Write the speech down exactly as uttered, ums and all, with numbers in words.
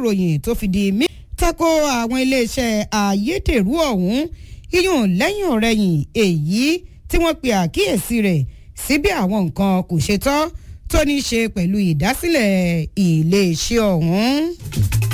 ìròyìn tó fi di mí tako àwọn iléeṣẹ́ ayédèrú ọ̀hún iyùn lẹ́yìn ọ̀rẹ́yìn èyí tí wọ́n pe àkíyèsí rẹ̀ sí bí àwọn nǹkan kò ṣe tọ́ tó ní í ṣe pẹ̀lú ìdásílẹ̀ iléeṣẹ́ ọ̀hún.